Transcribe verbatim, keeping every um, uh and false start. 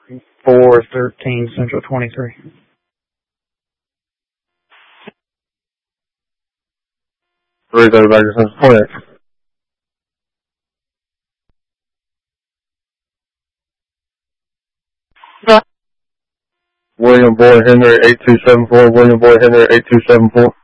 four thirteen Central twenty-three. Where is everybody? twenty-eight. William Boyd Henry eight two seven four. William Boyd Henry eight two seven four.